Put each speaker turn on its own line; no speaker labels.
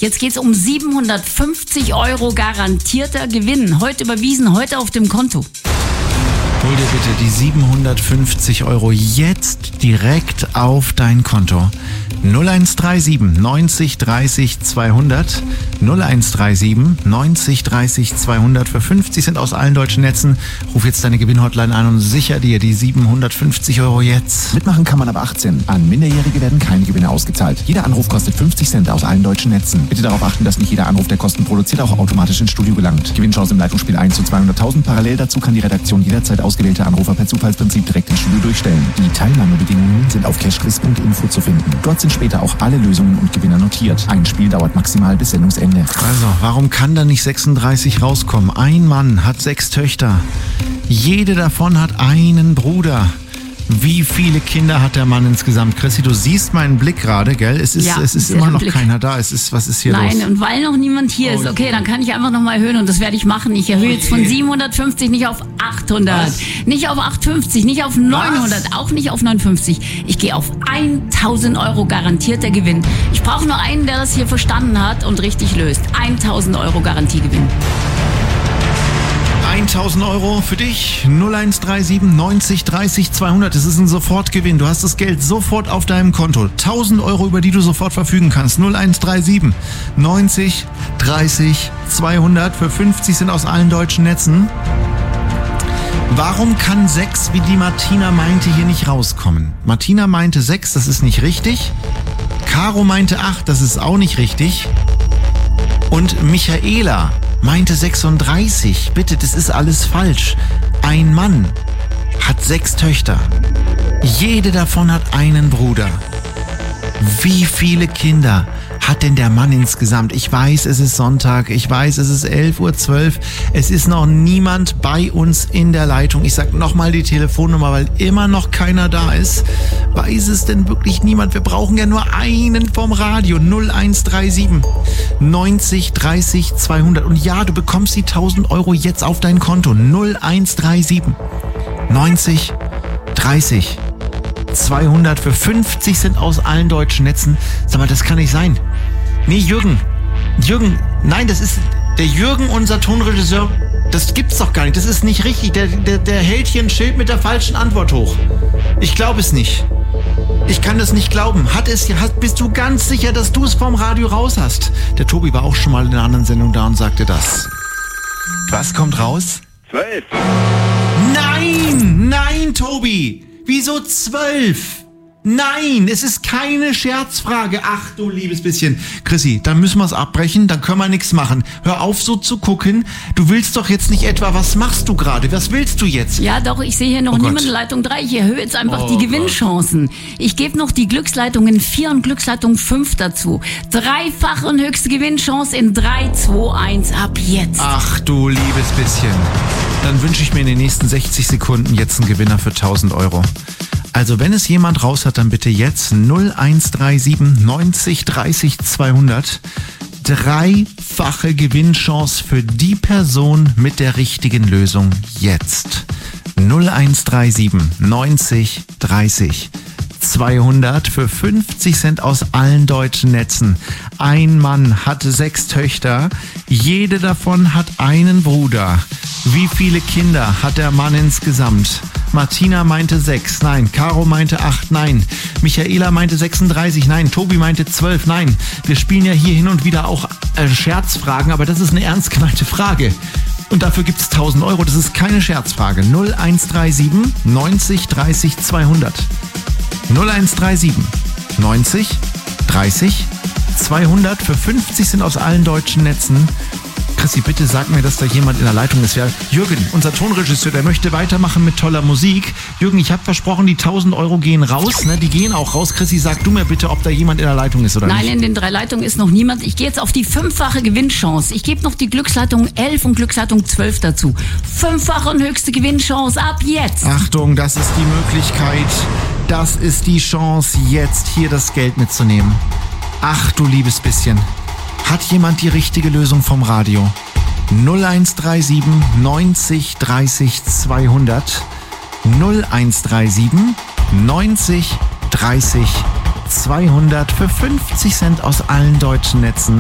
Jetzt geht's um 750 € garantierter Gewinn. Heute überwiesen, heute auf dem Konto.
Hol dir bitte die 750 € jetzt direkt auf dein Konto. 0137 90 30 200 0137 90 30 200 für 50 Cent aus allen deutschen Netzen. Ruf jetzt deine Gewinnhotline an und sicher dir die 750 € jetzt.
Mitmachen kann man ab 18. An Minderjährige werden keine Gewinne ausgezahlt. Jeder Anruf kostet 50 Cent aus allen deutschen Netzen. Bitte darauf achten, dass nicht jeder Anruf, der Kosten produziert, auch automatisch ins Studio gelangt. Gewinnchance im Leitungsspiel 1 zu 200.000. Parallel dazu kann die Redaktion jederzeit ausgewählte Anrufer per Zufallsprinzip direkt ins Studio durchstellen. Die Teilnahmebedingungen sind auf cashquiz.info zu finden. Dort sind später auch alle Lösungen und Gewinner notiert. Ein Spiel dauert maximal bis Sendungsende.
Also, warum kann da nicht 36 rauskommen? Ein Mann hat 6 Töchter. Jede davon hat einen Bruder. Wie viele Kinder hat der Mann insgesamt? Chrissy, du siehst meinen Blick gerade, gell? Es ist immer noch keiner da. Was ist hier los?
Nein, und weil noch niemand hier ist, okay, dann kann ich einfach nochmal erhöhen und das werde ich machen. Ich erhöhe jetzt von 750 nicht auf 800, nicht auf 850, nicht auf 900, auch nicht auf 950. Ich gehe auf 1000 € garantierter Gewinn. Ich brauche nur einen, der das hier verstanden hat und richtig löst. 1000 € Garantiegewinn.
1000 € für dich, 0137 90 30 200. Das ist ein Sofortgewinn. Du hast das Geld sofort auf deinem Konto. 1000 €, über die du sofort verfügen kannst. 0137 90 30 200 für 50 Cent aus allen deutschen Netzen. Warum kann 6, wie die Martina meinte, hier nicht rauskommen? Martina meinte 6, das ist nicht richtig. Caro meinte 8, das ist auch nicht richtig. Und Michaela meinte 36. Bitte, das ist alles falsch. Ein Mann hat 6 Töchter. Jede davon hat einen Bruder. Wie viele Kinder hat denn der Mann insgesamt? Ich weiß, es ist Sonntag. Ich weiß, es ist 11:12 Uhr. Es ist noch niemand bei uns in der Leitung. Ich sag nochmal die Telefonnummer, weil immer noch keiner da ist. Weiß es denn wirklich niemand? Wir brauchen ja nur einen vom Radio. 0137 90 30 200. Und ja, du bekommst die 1000 € jetzt auf dein Konto. 0137 90 30 200 für 50 Cent aus allen deutschen Netzen. Sag mal, das kann nicht sein. Nee, Jürgen, nein, das ist der Jürgen, unser Tonregisseur. Das gibt's doch gar nicht. Das ist nicht richtig. Der hält hier ein Schild mit der falschen Antwort hoch. Ich glaube es nicht. Ich kann das nicht glauben. Bist du ganz sicher, dass du es vom Radio raus hast? Der Tobi war auch schon mal in einer anderen Sendung da und sagte das. Was kommt raus?
12.
Nein, Tobi. Wieso 12? Nein, es ist keine Scherzfrage. Ach du liebes bisschen. Chrissy, dann müssen wir es abbrechen, dann können wir nichts machen. Hör auf so zu gucken. Du willst doch jetzt nicht etwa, was machst du gerade? Was willst du jetzt?
Ja doch, ich sehe hier noch niemanden in Leitung 3. Ich erhöhe jetzt einfach die Gewinnchancen. Ich gebe noch die Glücksleitungen 4 und Glücksleitung 5 dazu. Dreifache und höchste Gewinnchance in 3, 2, 1 ab jetzt.
Ach du liebes bisschen. Dann wünsche ich mir in den nächsten 60 Sekunden jetzt einen Gewinner für 1000 €. Also wenn es jemand raus hat, dann bitte jetzt 0137 90 30 200. Dreifache Gewinnchance für die Person mit der richtigen Lösung jetzt. 0137 90 30 200 für 50 Cent aus allen deutschen Netzen. Ein Mann hat 6 Töchter. Jede davon hat einen Bruder. Wie viele Kinder hat der Mann insgesamt? Martina meinte 6, nein. Caro meinte 8, nein. Michaela meinte 36, nein. Tobi meinte 12, nein. Wir spielen ja hier hin und wieder auch Scherzfragen, aber das ist eine ernst gemeinte Frage. Und dafür gibt es 1000 €. Das ist keine Scherzfrage. 0137 90 30 200. 0137 90 30 200 für 50 Cent aus allen deutschen Netzen. Chrissy, bitte sag mir, dass da jemand in der Leitung ist. Ja, Jürgen, unser Tonregisseur, der möchte weitermachen mit toller Musik. Jürgen, ich habe versprochen, die 1000 € gehen raus. Ne? Die gehen auch raus. Chrissy, sag du mir bitte, ob da jemand in der Leitung ist oder nicht.
Nein, in den 3 Leitungen ist noch niemand. Ich gehe jetzt auf die 5-fache Gewinnchance. Ich gebe noch die Glücksleitung 11 und Glücksleitung 12 dazu. 5-fache und höchste Gewinnchance ab jetzt.
Achtung, das ist die Möglichkeit. Das ist die Chance, jetzt hier das Geld mitzunehmen. Ach du liebes bisschen. Hat jemand die richtige Lösung vom Radio? 0137 90 30 200. 0137 90 30 200 für 50 Cent aus allen deutschen Netzen.